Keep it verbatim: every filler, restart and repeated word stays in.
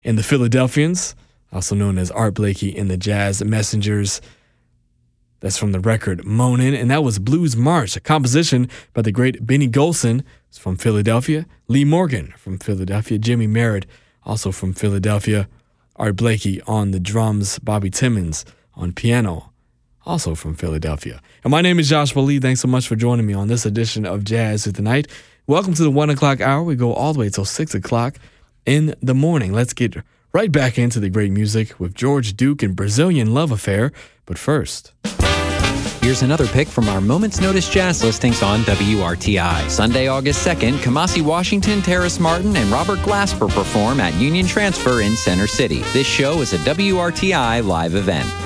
and the Philadelphians, also known as Art Blakey and the Jazz Messengers. That's from the record Moanin', and that was Blues March, a composition by the great Benny Golson from Philadelphia, Lee Morgan from Philadelphia, Jimmy Merritt, also from Philadelphia, Art Blakey on the drums, Bobby Timmons on piano, also from Philadelphia. And my name is Joshua Lee. Thanks so much for joining me on this edition of Jazz Through the Night. Welcome to the one o'clock hour. We go all the way till six o'clock in the morning. Let's get right back into the great music with George Duke and Brazilian Love Affair. But first, here's another pick from our Moment's Notice Jazz listings on W R T I. Sunday, August second, Kamasi Washington, Terrace Martin, and Robert Glasper perform at Union Transfer in Center City. This show is a W R T I live event.